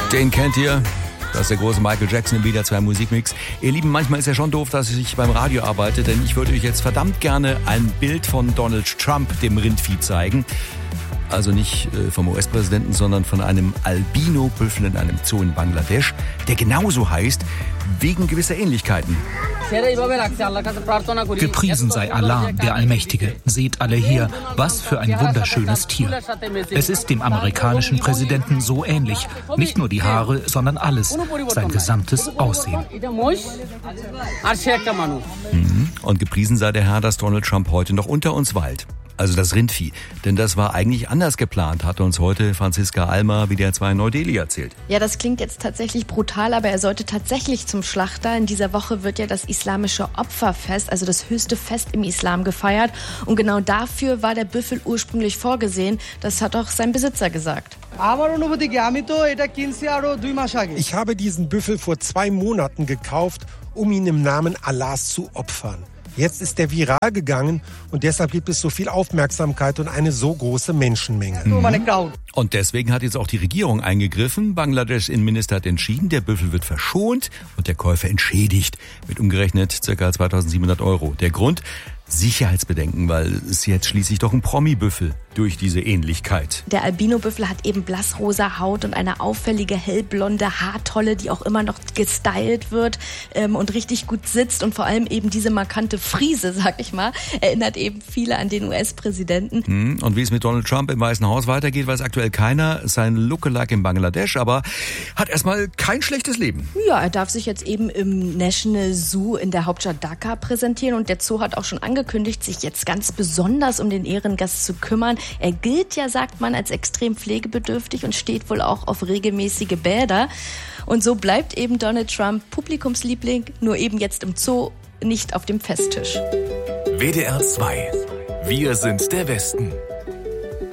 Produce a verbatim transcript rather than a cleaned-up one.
Den kennt ihr. Das ist der große Michael Jackson im W D R zwei Musikmix. Ihr Lieben, manchmal ist ja schon doof, dass ich beim Radio arbeite, denn ich würde euch jetzt verdammt gerne ein Bild von Donald Trump, dem Rindvieh, zeigen. Also nicht vom U S-Präsidenten, sondern von einem Albino-Büffel in einem Zoo in Bangladesch, der genauso heißt, wegen gewisser Ähnlichkeiten. Gepriesen sei Allah, der Allmächtige. Seht alle hier, was für ein wunderschönes Tier. Es ist dem amerikanischen Präsidenten so ähnlich. Nicht nur die Haare, sondern alles, sein gesamtes Aussehen. Mhm. Und gepriesen sei der Herr, dass Donald Trump heute noch unter uns weilt. Also das Rindvieh. Denn das war eigentlich anders geplant, hat uns heute Franziska Almer, W D R zwei Neu-Delhi, erzählt. Ja, das klingt jetzt tatsächlich brutal, aber er sollte tatsächlich zum Schlachter. In dieser Woche wird ja das islamische Opferfest, also das höchste Fest im Islam, gefeiert. Und genau dafür war der Büffel ursprünglich vorgesehen. Das hat auch sein Besitzer gesagt. Ich habe diesen Büffel vor zwei Monaten gekauft, um ihn im Namen Allahs zu opfern. Jetzt ist er viral gegangen und deshalb gibt es so viel Aufmerksamkeit und eine so große Menschenmenge. Mhm. Und deswegen hat jetzt auch die Regierung eingegriffen. Bangladeschs Innenminister hat entschieden, der Büffel wird verschont und der Käufer entschädigt mit umgerechnet ca. zweitausendsiebenhundert Euro. Der Grund? Sicherheitsbedenken, weil es jetzt schließlich doch ein Promi-Büffel durch diese Ähnlichkeit. Der Albino-Büffel hat eben blassrosa Haut und eine auffällige hellblonde Haartolle, die auch immer noch gestylt wird ähm, und richtig gut sitzt. Und vor allem eben diese markante Frise, sag ich mal, erinnert eben viele an den U S-Präsidenten. Hm, und wie es mit Donald Trump im Weißen Haus weitergeht, weiß aktuell keiner. Sein Lookalike in Bangladesch, aber hat erstmal kein schlechtes Leben. Ja, er darf sich jetzt eben im National Zoo in der Hauptstadt Dhaka präsentieren und der Zoo hat auch schon angekündigt, angekündigt, sich jetzt ganz besonders um den Ehrengast zu kümmern. Er gilt ja, sagt man, als extrem pflegebedürftig und steht wohl auch auf regelmäßige Bäder. Und so bleibt eben Donald Trump Publikumsliebling, nur eben jetzt im Zoo, nicht auf dem Fesstisch. W D R zwei. Wir sind der Westen.